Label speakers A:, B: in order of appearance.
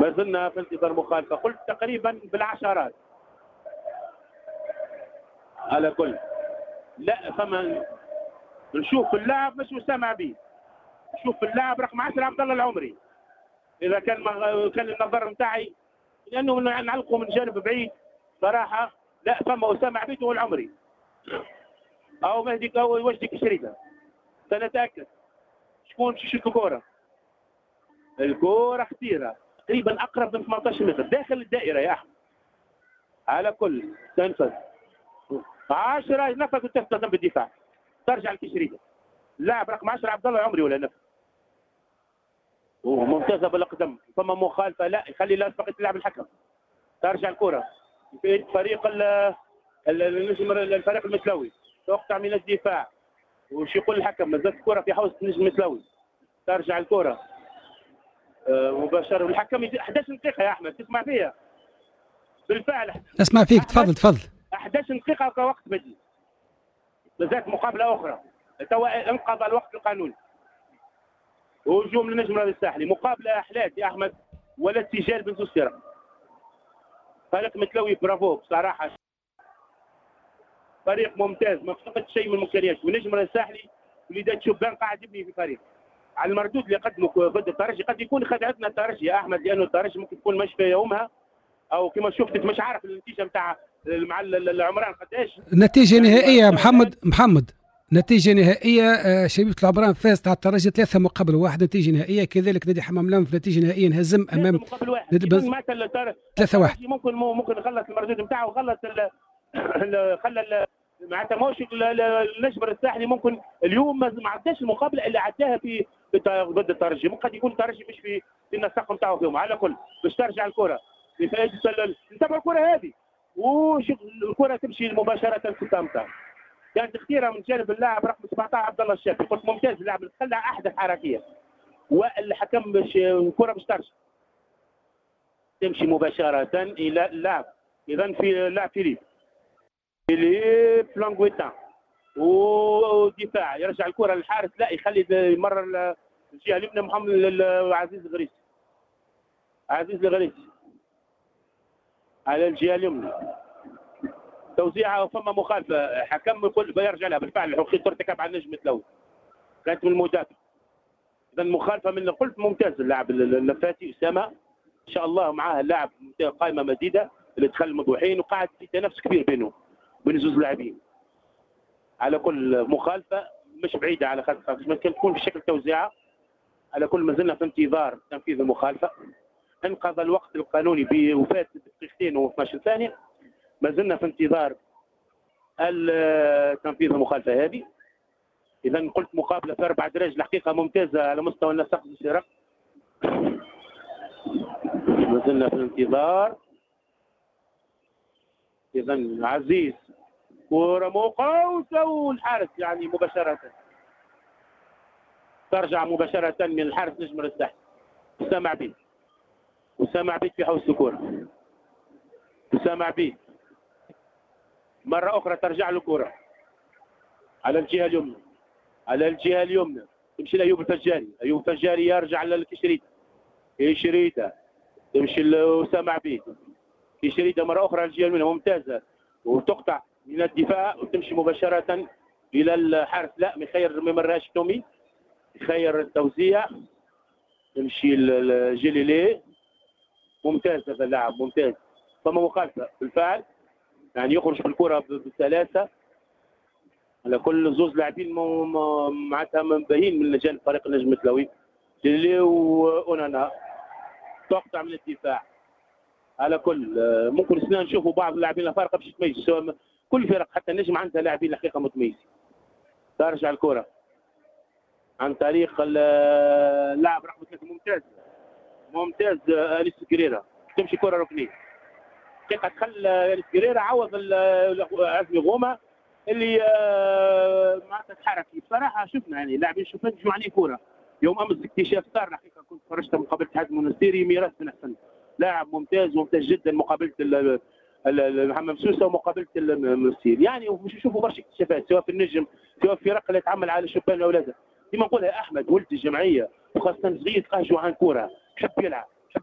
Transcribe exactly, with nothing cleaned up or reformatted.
A: ما زلنا في انتظار مخالفه، قلت تقريبا بالعشرات على كل. لا فما نشوف اللاعب مش أسامة عبيد، نشوف اللاعب رقم عشرة عبد الله العمري. اذا كان ما كان النظر نتاعي لانه نعلقه من جانب بعيد صراحه، لا فما أسامة عبيد هو العمري او مهدي او وجدي كشريده. سنتاكد شكون شوت الكوره. الكوره خطيره تقريبا اقرب من ثمانية عشر متر داخل الدائره يا احمد. على كل تنفذ عشرة نفذ وتفتح ذنب الدفاع، ترجع لكشريده. اللاعب رقم عشرة عبد الله العمري ولا نفذ وممتازه بالاقدم. ثم مخالفه لا يخلي لا بقيه تلعب الحكم. ترجع الكره في فريق النجم الفريق المسلوي، تقطع من الدفاع وش يقول الحكم مازالت الكره في حوزه النجم المسلوي. ترجع الكره آه مباشره الحكم أحد عشر دقيقه يا احمد تسمع فيها بالفعل.
B: اسمع فيك تفضل تفضل.
A: أحد عشر دقيقه كوقت بديل، مازالت مقابله اخرى توا انقضى الوقت القانوني. وهجوم للنجم الساحلي، مقابله احلات يا احمد ولا سجال بن زوج فرق. فريق متلوي برافو بصراحه، فريق ممتاز ما فقدش شيء من الامكانيات. والنجم الساحلي وليدات شبان قاعد يبني في فريق على المردود اللي قدمه ضد الترجي. قد يكون خدعتنا الترجي يا احمد لانه الترجي ممكن تكون مش في يومها او كما شفت مش عارف النتيجه نتاع مع العمران قداش.
B: نتيجه نهائيه محمد محمد نتيجه نهائيه شبيبه العمران فاز على الترجي ثلاثه مقابل واحد نتيجه نهائيه. كذلك نادي حمام لام في نتيجه نهائيه انهزم امام
A: مقابل واحد
B: ثلاثه واحد.
A: ممكن ممكن يغلط المردود نتاعه وغلط خلى معناتها موش النجم الساحلي. ممكن اليوم ما عداش المقابله اللي عداها في ضد الترجي، ممكن يكون الترجي مش في في النسق نتاعو فيهم. على كل باش ترجع الكره بفائده نتابع الكره هذه وشوف الكره تمشي مباشره في التامتة. كانت اختيارها من جانب اللاعب رقم سبعة عشر عبد الله الشافي، قلت ممتاز اللاعب اللي خلى احدث حركيه والحكم باش الكره باش ترجع تمشي مباشره الى اللاعب. اذا في اللاعب فيليب فيليب لانغويتا ودفاع يرجع الكره للحارس لا يخلي يمرر الجهه اليمنى محمد عزيز الغريسي. عزيز الغريسي على الجهه اليمنى توزيعها فما مخالفه حكم يقول بيرجع لها بالفعل الحقيقي ترتكب على النجم التلوي كانت من المدافع. اذا مخالفه من قلت ممتاز اللاعب اللفاتي اسامه ان شاء الله معاه اللاعب قائمه مديده اللي دخل الموضوعين وقاعد في تنافس كبير بينه وبين زوج لاعبين. على كل مخالفه مش بعيده على خاصه ممكن تكون في شكل توزيعه. على كل ما زلنا في انتظار تنفيذ المخالفه. انقضى الوقت القانوني بوفاه دقيقتين و اثناشر ثانيه. ما زلنا في انتظار تنفيذ المخالفه هذه. اذا قلت مقابله في اربع دراج الحقيقه ممتازه على مستوى النسق الشرق. ما زلنا في الانتظار. اذا عزيز كره موقوسه والحارس يعني مباشره ترجع مباشره من الحارس نجم الساحل اسامه عبيد. اسامه عبيد في حوزه الكره. اسامه عبيد مرة أخرى ترجع له الكرة على الجهة اليمنى على الجهة اليمنى تمشي لأيوب الفجاري. أيوب الفجاري يرجع للكشريدة. كشريدة تمشي لأسامة عبيد. كشريدة مرة أخرى على الجهة اليمنى ممتازة وتقطع من الدفاع وتمشي مباشرة إلى الحارس لا مخير ما يمرهاش تومي يخير التوزيع تمشي الجليلي. ممتاز هذا اللاعب ممتاز. ثم مخالفة بالفعل يعني يخرج بالكره بسلاسه على كل زوج لاعبين معناتها منبهين من جانب فريق النجم التلوي اللي واونانا تقطع من الدفاع. على كل ممكن سنا نشوفوا بعض اللاعبين الفارقه باش تميز كل فرق حتى النجم عندها لاعبين الحقيقه متميزين. ترجع الكره عن طريق اللاعب رقم ثلاثه ممتاز ممتاز انيس كريرا تمشي كره ركنيه دقيقة دخل انيس كريرا عوض عزمي غومه اللي معناتها تحرك بصراحه. شفنا يعني لاعبين شفنا نجموا عليه كوره يوم امس اكتشاف صار الحقيقه كنت فرجت مقابله حازم المنستيري ميراث بن حسن لاعب ممتاز ممتاز جدا مقابله محمد سوسه ومقابله المنستيري يعني ومش نشوفوا برشا اكتشافات سواء في النجم سواء في فرق اللي تعمل على شبان الاولاد. كما نقولها احمد ولد الجمعيه وخاصه صغير تلقاه جوعان كوره يحب يلعب